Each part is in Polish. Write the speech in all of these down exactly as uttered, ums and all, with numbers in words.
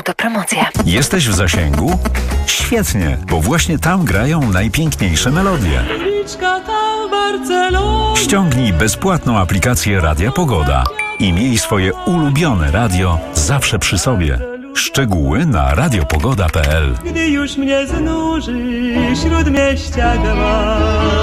Autopromocja. Jesteś w zasięgu? Świetnie, bo właśnie tam grają najpiękniejsze melodie. Ściągnij bezpłatną aplikację Radia Pogoda i miej swoje ulubione radio zawsze przy sobie. Szczegóły na radiopogoda kropka p l. Gdy już mnie znuży śródmieścia gła.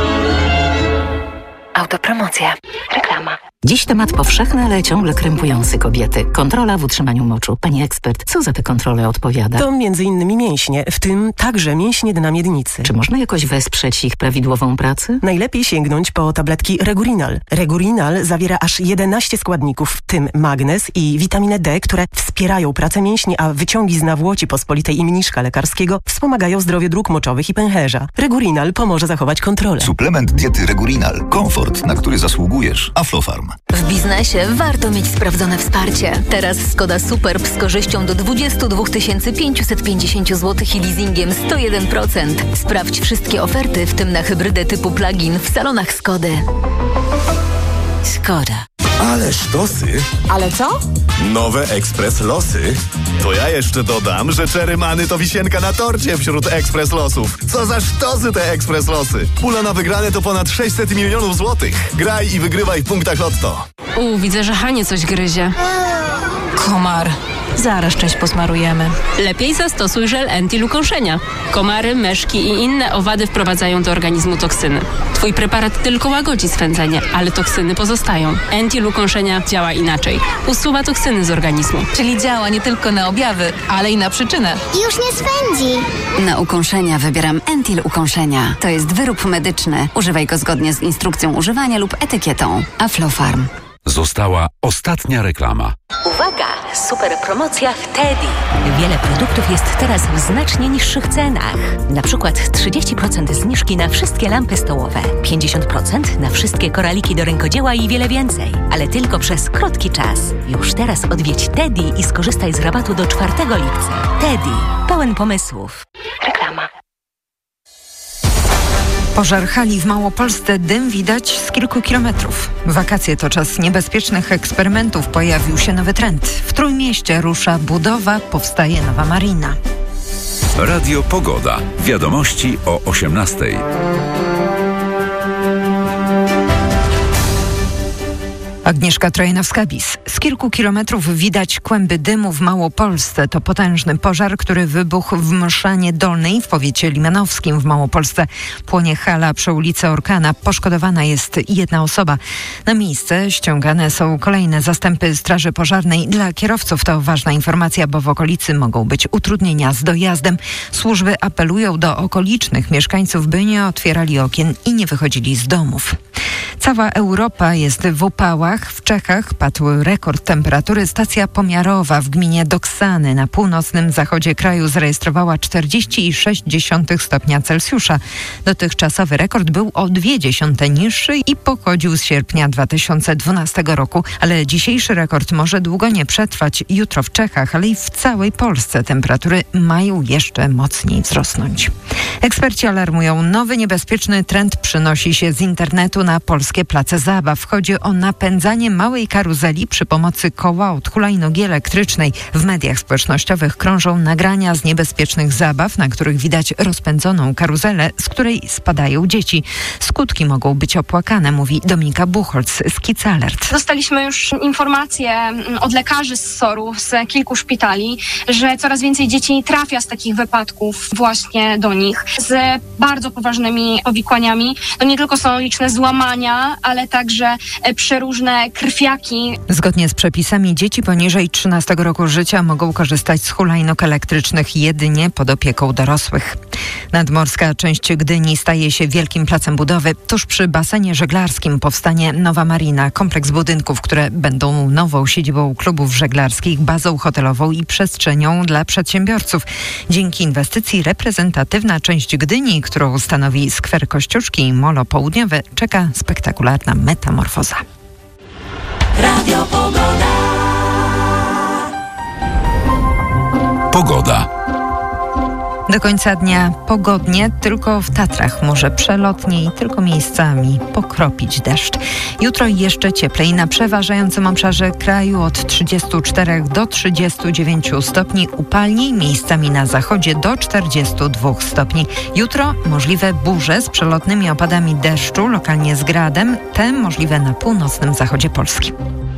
Autopromocja. Reklama. Dziś temat powszechny, ale ciągle krępujący kobiety. Kontrola w utrzymaniu moczu. Pani ekspert, co za tę kontrolę odpowiada? To między innymi mięśnie, w tym także mięśnie dna miednicy. Czy można jakoś wesprzeć ich prawidłową pracę? Najlepiej sięgnąć po tabletki Regurinal. Regurinal zawiera aż jedenaście składników, w tym magnez i witaminę D, które wspierają pracę mięśni, a wyciągi z nawłoci pospolitej i mniszka lekarskiego wspomagają zdrowie dróg moczowych i pęcherza. Regurinal pomoże zachować kontrolę. Suplement diety Regurinal. Komfort, na który zasługujesz. Aflofarm. W biznesie warto mieć sprawdzone wsparcie. Teraz Skoda Superb z korzyścią do dwadzieścia dwa tysiące pięćset pięćdziesiąt złotych i leasingiem sto jeden procent. Sprawdź wszystkie oferty, w tym na hybrydę typu plug-in w salonach Skody. Skoda. Ale sztosy. Ale co? Nowe Ekspres Losy. To ja jeszcze dodam, że Czerymany to wisienka na torcie wśród Ekspres Losów. Co za sztosy te Ekspres Losy. Pula na wygrane to ponad sześćset milionów złotych. Graj i wygrywaj w punktach Lotto. U, widzę, że Hanie coś gryzie. Komar. Zaraz część posmarujemy. Lepiej zastosuj żel Entil ukąszenia. Komary, myszki i inne owady wprowadzają do organizmu toksyny. Twój preparat tylko łagodzi swędzenie, ale toksyny pozostają. Entil ukąszenia działa inaczej. Usuwa toksyny z organizmu. Czyli działa nie tylko na objawy, ale i na przyczynę. Już nie swędzi. Na ukąszenia wybieram Entil ukąszenia. To jest wyrób medyczny. Używaj go zgodnie z instrukcją używania lub etykietą. Aflofarm. Została ostatnia reklama. Uwaga! Super promocja w Teddy. Wiele produktów jest teraz w znacznie niższych cenach. Na przykład trzydzieści procent zniżki na wszystkie lampy stołowe, pięćdziesiąt procent na wszystkie koraliki do rękodzieła i wiele więcej. Ale tylko przez krótki czas. Już teraz odwiedź Teddy i skorzystaj z rabatu do czwartego lipca. Teddy. Pełen pomysłów. Reklama. Pożar hali w Małopolsce, dym widać z kilku kilometrów. Wakacje to czas niebezpiecznych eksperymentów. Pojawił się nowy trend. W Trójmieście rusza budowa, powstaje nowa marina. Radio Pogoda. Wiadomości o osiemnastej. Agnieszka Trojanowska-Bis. Z kilku kilometrów widać kłęby dymu w Małopolsce. To potężny pożar, który wybuchł w Mszanie Dolnej w powiecie limanowskim w Małopolsce. Płonie hala przy ulicy Orkana. Poszkodowana jest jedna osoba. Na miejsce ściągane są kolejne zastępy straży pożarnej. Dla kierowców to ważna informacja, bo w okolicy mogą być utrudnienia z dojazdem. Służby apelują do okolicznych mieszkańców, by nie otwierali okien i nie wychodzili z domów. Cała Europa jest w upałach. W Czechach padł rekord temperatury. Stacja pomiarowa w gminie Doksany na północnym zachodzie kraju zarejestrowała czterdzieści sześć stopnia Celsjusza. Dotychczasowy rekord był o dwie dziesiąte niższy i pochodził z sierpnia dwa tysiące dwunastego roku, ale dzisiejszy rekord może długo nie przetrwać. Jutro w Czechach, ale i w całej Polsce temperatury mają jeszcze mocniej wzrosnąć. Eksperci alarmują, nowy niebezpieczny trend przynosi się z internetu na polskie place zabaw. Chodzi o napędzanie małej karuzeli przy pomocy koła od hulajnogi elektrycznej. W mediach społecznościowych krążą nagrania z niebezpiecznych zabaw, na których widać rozpędzoną karuzelę, z której spadają dzieci. Skutki mogą być opłakane, mówi Dominika Buchholz z Kids Alert. Dostaliśmy już informacje od lekarzy z soru, z kilku szpitali, że coraz więcej dzieci trafia z takich wypadków właśnie do nich z bardzo poważnymi powikłaniami. To nie tylko są liczne złamania, ale także przeróżne krwiaki. Zgodnie z przepisami dzieci poniżej trzynastego roku życia mogą korzystać z hulajnóg elektrycznych jedynie pod opieką dorosłych. Nadmorska część Gdyni staje się wielkim placem budowy. Tuż przy basenie żeglarskim powstanie nowa marina, kompleks budynków, które będą nową siedzibą klubów żeglarskich, bazą hotelową i przestrzenią dla przedsiębiorców. Dzięki inwestycji reprezentatywna część Gdyni, którą stanowi skwer Kościuszki i Molo Południowe, czeka spektakularna metamorfoza. Radio Pogoda. Pogoda. Do końca dnia pogodnie, tylko w Tatrach może przelotnie i tylko miejscami pokropić deszcz. Jutro jeszcze cieplej na przeważającym obszarze kraju od trzydziestu czterech do trzydziestu dziewięciu stopni, upalniej miejscami na zachodzie do czterdziestu dwóch stopni. Jutro możliwe burze z przelotnymi opadami deszczu, lokalnie z gradem, te możliwe na północnym zachodzie Polski.